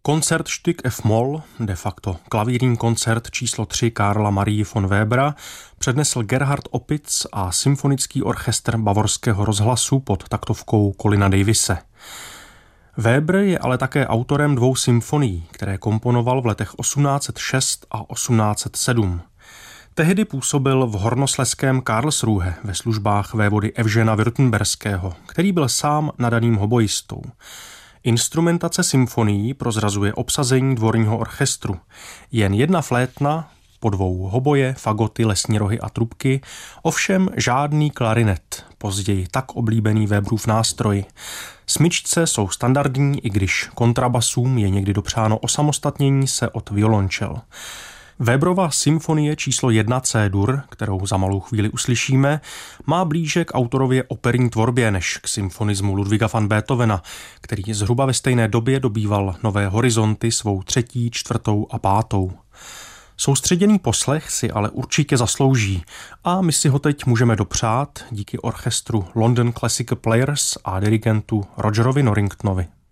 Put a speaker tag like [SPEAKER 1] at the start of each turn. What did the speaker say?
[SPEAKER 1] Koncertstück F-Moll, de facto klavírní koncert číslo 3 Karla Marie von Webera, přednesl Gerhard Opitz a symfonický orchestr Bavorského rozhlasu pod taktovkou Colina Davise. Weber je ale také autorem 2 symfonií, které komponoval v letech 1806 a 1807. Tehdy působil v hornoslezském Karlsruhe ve službách vévody Evžena Württemberského, který byl sám nadaným hoboistou. Instrumentace symfonií prozrazuje obsazení dvorního orchestru. Jen jedna flétna, po 2 hoboje, fagoty, lesní rohy a trubky, ovšem žádný klarinet, později tak oblíbený Weberův nástroj. Smyčce jsou standardní, i když kontrabasům je někdy dopřáno osamostatnění se od violončel. Weberova symfonie číslo 1 C-dur, kterou za malou chvíli uslyšíme, má blíže k autorově operní tvorbě než k symfonismu Ludwiga van Beethovena, který zhruba ve stejné době dobýval nové horizonty svou 3., 4. a 5. Soustředěný poslech si ale určitě zaslouží a my si ho teď můžeme dopřát díky orchestru London Classical Players a dirigentu Rogerovi Norringtonovi.